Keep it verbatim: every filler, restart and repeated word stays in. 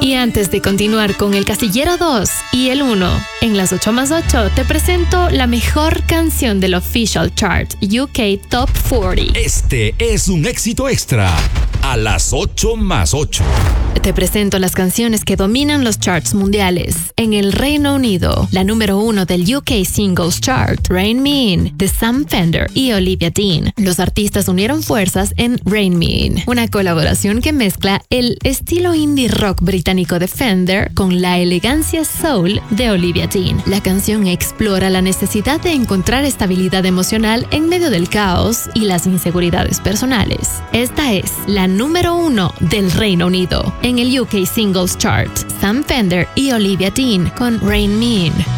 Y antes de continuar con el casillero dos y el uno, en las ocho más ocho te presento la mejor canción del Official Chart U K Top cuarenta. Este es un éxito extra a las ocho más ocho. Te presento las canciones que dominan los charts mundiales. En el Reino Unido, la número uno del U K Singles Chart, Rain Me In, de Sam Fender y Olivia Dean. Los artistas unieron fuerzas en Rain Me In, una colaboración que mezcla el estilo indie rock británico de Fender con la elegancia soul de Olivia Dean. La canción explora la necesidad de encontrar estabilidad emocional en medio del caos y las inseguridades personales. Esta es la número uno del Reino Unido. En el U K Singles Chart, Sam Fender y Olivia Dean con Rain Me In.